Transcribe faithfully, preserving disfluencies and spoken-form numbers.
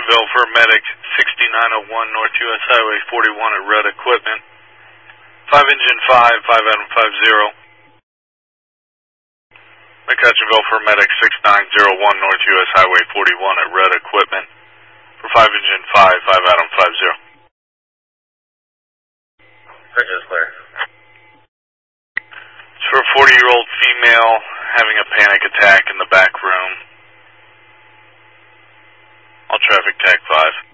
Jacksonville for medic sixty-nine oh one North U S Highway forty-one at Red Equipment. five engine five, five Adam five zero. McCutcheonville for medic six nine oh one North U S Highway forty-one at Red Equipment for five engine five, five Adam five zero. Bridge is clear. It's for a forty-year-old female having a panic attack in the back room. All traffic tag five.